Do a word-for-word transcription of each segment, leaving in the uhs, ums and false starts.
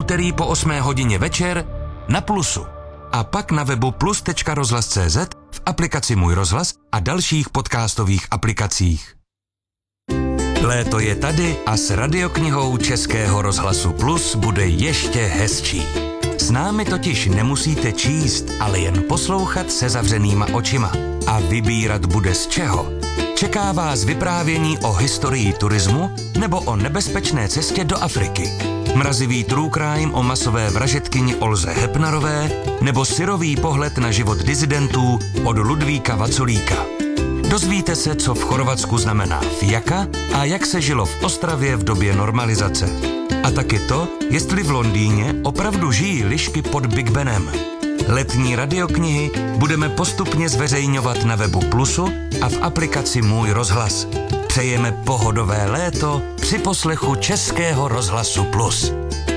úterý po osmé hodině večer na Plusu. A pak na webu plus tečka rozhlas tečka cé zet, v aplikaci Můj rozhlas a dalších podcastových aplikacích. Léto je tady a s radioknihou Českého rozhlasu Plus bude ještě hezčí. S námi totiž nemusíte číst, ale jen poslouchat se zavřenýma očima. A vybírat bude z čeho. Čeká vás vyprávění o historii turismu nebo o nebezpečné cestě do Afriky. Mrazivý true crime o masové vražedkyni Olze Hepnarové nebo syrový pohled na život disidentů od Ludvíka Vaculíka. Dozvíte se, co v Chorvatsku znamená fiaka a jak se žilo v Ostravě v době normalizace. A taky to, jestli v Londýně opravdu žijí lišky pod Big Benem. Letní radioknihy budeme postupně zveřejňovat na webu Plusu a v aplikaci Můj rozhlas. Přejeme pohodové léto při poslechu Českého rozhlasu Plus.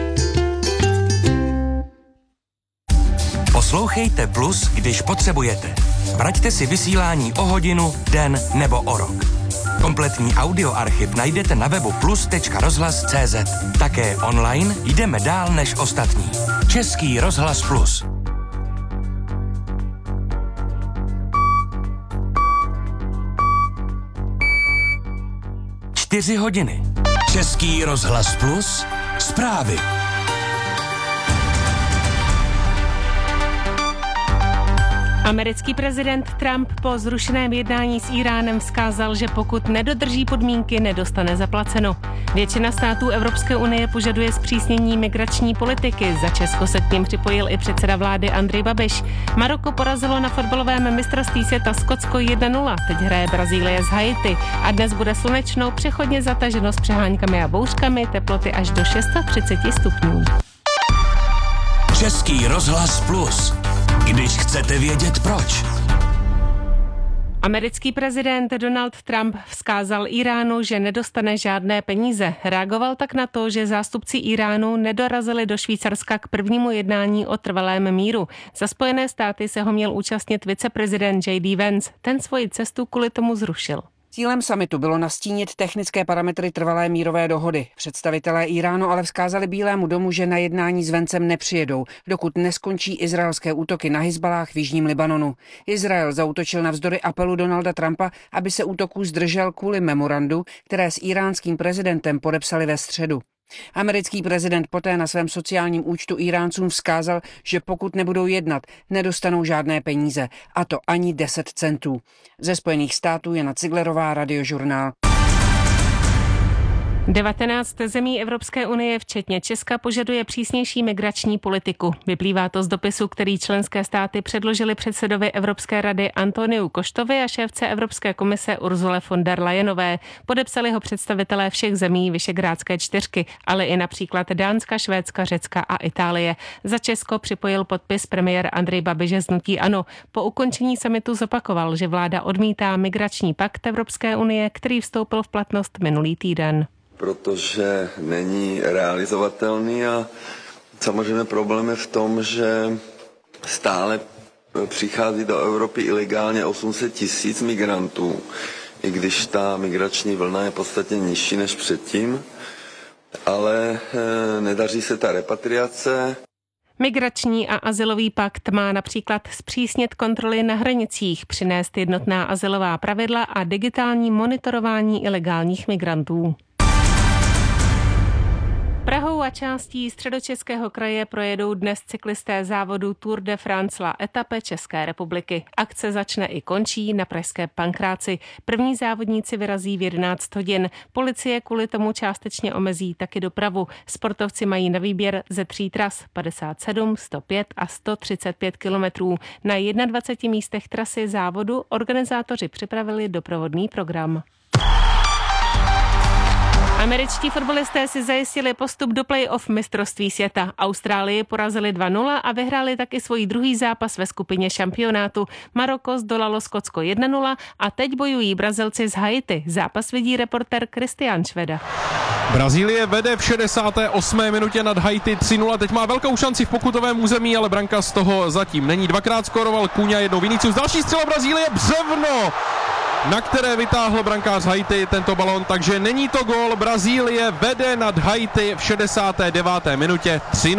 Poslouchejte Plus, když potřebujete. Vraťte si vysílání o hodinu, den nebo o rok. Kompletní audioarchiv najdete na webu plus tečka rozhlas tečka cé zet. Také online jdeme dál než ostatní. Český rozhlas Plus. Čtyři hodiny. Český rozhlas Plus. Zprávy. Americký prezident Trump po zrušeném jednání s Íránem vzkázal, že pokud nedodrží podmínky, nedostane zaplaceno. Většina států Evropské unie požaduje zpřísnění migrační politiky. Za Česko se k nim připojil i předseda vlády Andrej Babiš. Maroko porazilo na fotbalovém mistrovství světa Skotsko jedna nula. Teď hraje Brazílie s Haiti. A dnes bude slunečno, přechodně zataženo s přeháňkami a bouřkami, teploty až do třicet šest stupňů. Český rozhlas Plus. Když chcete vědět proč. Americký prezident Donald Trump vzkázal Íránu, že nedostane žádné peníze. Reagoval tak na to, že zástupci Íránu nedorazili do Švýcarska k prvnímu jednání o trvalém míru. Za Spojené státy se ho měl účastnit viceprezident J D Vance. Ten svoji cestu kvůli tomu zrušil. Cílem summitu bylo nastínit technické parametry trvalé mírové dohody. Představitelé Íránu ale vzkázali Bílému domu, že na jednání s Vencem nepřijedou, dokud neskončí izraelské útoky na Hizbalách v jižním Libanonu. Izrael zaútočil navzdory apelu Donalda Trumpa, aby se útoků zdržel kvůli memorandu, které s íránským prezidentem podepsali ve středu. Americký prezident poté na svém sociálním účtu Íráncům vzkázal, že pokud nebudou jednat, nedostanou žádné peníze, a to ani deset centů. Ze Spojených států Jana Ciglerová, Radiožurnál. devatenáct zemí Evropské unie, včetně Česka, požaduje přísnější migrační politiku. Vyplývá to z dopisu, který členské státy předložily předsedovi Evropské rady Antoniu Koštovi a šéfce Evropské komise Ursule von der Leyenové. Podepsali ho představitelé všech zemí Visegrádské čtyřky, ale i například Dánska, Švédska, Řecka a Itálie. Za Česko připojil podpis premiér Andrej Babiš z hnutí ANO. Po ukončení summitu zopakoval, že vláda odmítá migrační pakt Evropské unie, který vstoupil v platnost minulý týden. Protože není realizovatelný a samozřejmě problém je v tom, že stále přichází do Evropy ilegálně osm set tisíc migrantů, i když ta migrační vlna je podstatně nižší než předtím, ale nedaří se ta repatriace. Migrační a azylový pakt má například zpřísnit kontroly na hranicích, přinést jednotná azylová pravidla a digitální monitorování ilegálních migrantů. Prahou a částí Středočeského kraje projedou dnes cyklisté závodu Tour de France La Etape České republiky. Akce začne i končí na pražské Pankráci. První závodníci vyrazí v jedenáct hodin. Policie kvůli tomu částečně omezí taky dopravu. Sportovci mají na výběr ze tří tras padesát sedm, sto pět a sto třicet pět kilometrů. Na dvaceti jedné místech trasy závodu organizátoři připravili doprovodný program. Američtí fotbalisté si zajistili postup do play-off mistrovství světa. Austrálii porazili dva nula a vyhráli taky svůj druhý zápas ve skupině šampionátu. Maroko zdolalo Skotsko jedna nula a teď bojují Brazilci z Haiti. Zápas vidí reportér Kristián Šveda. Brazílie vede v šedesáté osmé minutě nad Haiti tři nula. Teď má velkou šanci v pokutovém území, ale branka z toho zatím není. Dvakrát skoroval Kůňa, jednou Vinicius. Další střela Brazílie, břevno, na které vytáhl brankář Haiti tento balón, takže není to gól. Brazílie vede nad Haiti v šedesáté deváté minutě tři nula.